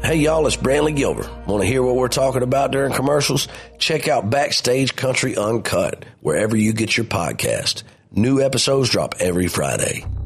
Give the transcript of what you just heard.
Hey, y'all, it's Brantley Gilbert. Want to hear what we're talking about during commercials? Check out Backstage Country Uncut, wherever you get your podcast. New episodes drop every Friday.